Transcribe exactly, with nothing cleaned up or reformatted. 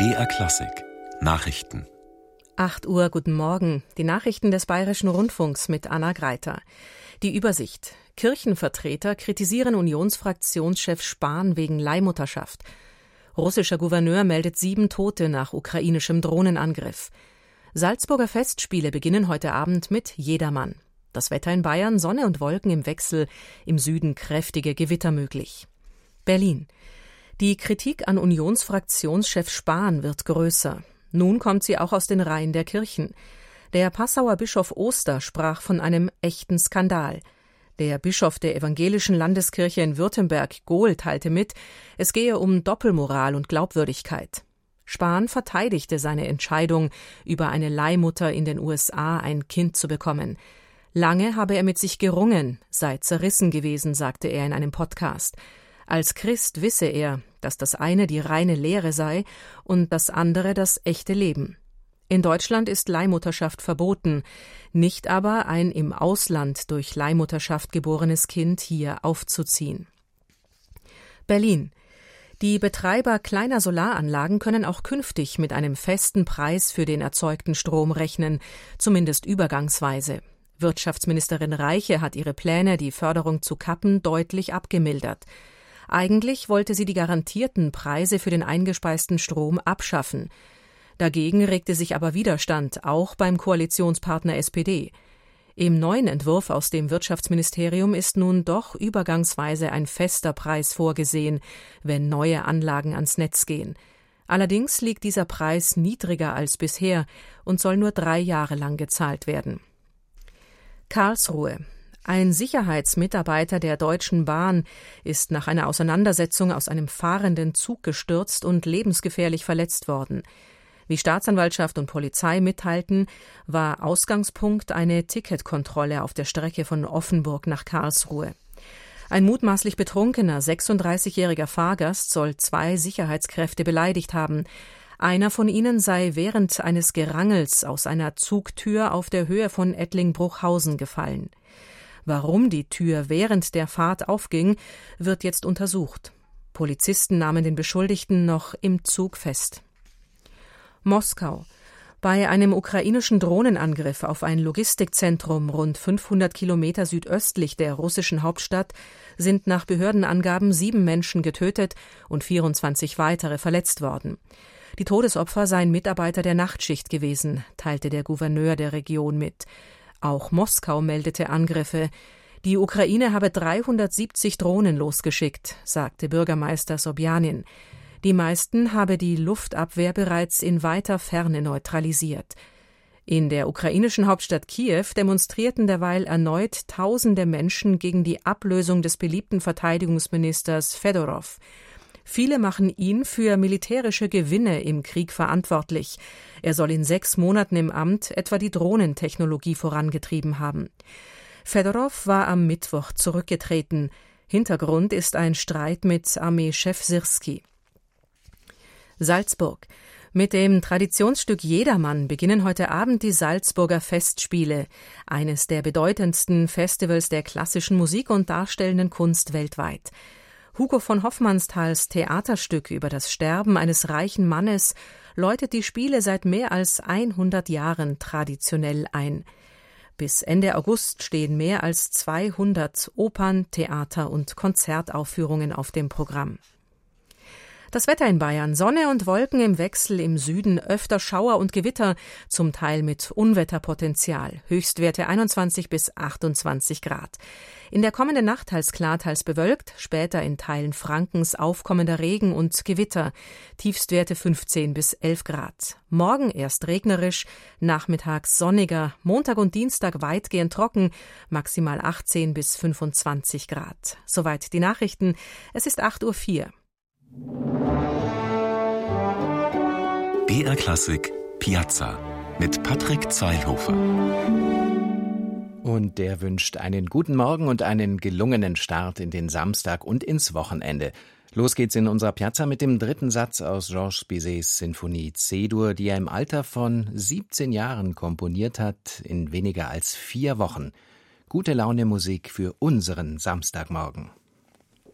B R Klassik Nachrichten. acht Uhr, guten Morgen. Die Nachrichten des Bayerischen Rundfunks mit Anna Greiter. Die Übersicht. Kirchenvertreter kritisieren Unionsfraktionschef Spahn wegen Leihmutterschaft. Russischer Gouverneur meldet sieben Tote nach ukrainischem Drohnenangriff. Salzburger Festspiele beginnen heute Abend mit Jedermann. Das Wetter in Bayern, Sonne und Wolken im Wechsel, im Süden kräftige Gewitter möglich. Berlin. Die Kritik an Unionsfraktionschef Spahn wird größer. Nun kommt sie auch aus den Reihen der Kirchen. Der Passauer Bischof Oster sprach von einem echten Skandal. Der Bischof der evangelischen Landeskirche in Württemberg, Gohl, teilte mit, es gehe um Doppelmoral und Glaubwürdigkeit. Spahn verteidigte seine Entscheidung, über eine Leihmutter in den U S A ein Kind zu bekommen. Lange habe er mit sich gerungen, sei zerrissen gewesen, sagte er in einem Podcast. Als Christ wisse er, dass das eine die reine Lehre sei und das andere das echte Leben. In Deutschland ist Leihmutterschaft verboten, nicht aber ein im Ausland durch Leihmutterschaft geborenes Kind hier aufzuziehen. Berlin. Die Betreiber kleiner Solaranlagen können auch künftig mit einem festen Preis für den erzeugten Strom rechnen, zumindest übergangsweise. Wirtschaftsministerin Reiche hat ihre Pläne, die Förderung zu kappen, deutlich abgemildert. Eigentlich wollte sie die garantierten Preise für den eingespeisten Strom abschaffen. Dagegen regte sich aber Widerstand, auch beim Koalitionspartner S P D. Im neuen Entwurf aus dem Wirtschaftsministerium ist nun doch übergangsweise ein fester Preis vorgesehen, wenn neue Anlagen ans Netz gehen. Allerdings liegt dieser Preis niedriger als bisher und soll nur drei Jahre lang gezahlt werden. Karlsruhe. Ein Sicherheitsmitarbeiter der Deutschen Bahn ist nach einer Auseinandersetzung aus einem fahrenden Zug gestürzt und lebensgefährlich verletzt worden. Wie Staatsanwaltschaft und Polizei mitteilten, war Ausgangspunkt eine Ticketkontrolle auf der Strecke von Offenburg nach Karlsruhe. Ein mutmaßlich betrunkener sechsunddreißigjähriger Fahrgast soll zwei Sicherheitskräfte beleidigt haben. Einer von ihnen sei während eines Gerangels aus einer Zugtür auf der Höhe von Ettling-Bruchhausen gefallen. Warum die Tür während der Fahrt aufging, wird jetzt untersucht. Polizisten nahmen den Beschuldigten noch im Zug fest. Moskau. Bei einem ukrainischen Drohnenangriff auf ein Logistikzentrum rund fünfhundert Kilometer südöstlich der russischen Hauptstadt sind nach Behördenangaben sieben Menschen getötet und vierundzwanzig weitere verletzt worden. Die Todesopfer seien Mitarbeiter der Nachtschicht gewesen, teilte der Gouverneur der Region mit. Auch Moskau meldete Angriffe. Die Ukraine habe dreihundertsiebzig Drohnen losgeschickt, sagte Bürgermeister Sobjanin. Die meisten habe die Luftabwehr bereits in weiter Ferne neutralisiert. In der ukrainischen Hauptstadt Kiew demonstrierten derweil erneut tausende Menschen gegen die Ablösung des beliebten Verteidigungsministers Fedorow. Viele machen ihn für militärische Gewinne im Krieg verantwortlich. Er soll in sechs Monaten im Amt etwa die Drohnentechnologie vorangetrieben haben. Fedorow war am Mittwoch zurückgetreten. Hintergrund ist ein Streit mit Armeechef Syrski. Salzburg. Mit dem Traditionsstück Jedermann beginnen heute Abend die Salzburger Festspiele, eines der bedeutendsten Festivals der klassischen Musik und darstellenden Kunst weltweit. Hugo von Hofmannsthals Theaterstück über das Sterben eines reichen Mannes läutet die Spiele seit mehr als hundert Jahren traditionell ein. Bis Ende August stehen mehr als zweihundert Opern-, Theater- und Konzertaufführungen auf dem Programm. Das Wetter in Bayern: Sonne und Wolken im Wechsel, im Süden öfter Schauer und Gewitter, zum Teil mit Unwetterpotenzial. Höchstwerte einundzwanzig bis achtundzwanzig Grad. In der kommenden Nacht teils klar, teils bewölkt, später in Teilen Frankens aufkommender Regen und Gewitter. Tiefstwerte fünfzehn bis elf Grad. Morgen erst regnerisch, nachmittags sonniger, Montag und Dienstag weitgehend trocken, maximal achtzehn bis fünfundzwanzig Grad. Soweit die Nachrichten. Es ist acht Uhr vier. B R Klassik Piazza mit Patrick Zeilhofer. Und der wünscht einen guten Morgen und einen gelungenen Start in den Samstag und ins Wochenende. Los geht's in unserer Piazza mit dem dritten Satz aus Georges Bizets Sinfonie C-Dur, die er im Alter von siebzehn Jahren komponiert hat, in weniger als vier Wochen. Gute Laune Musik für unseren Samstagmorgen.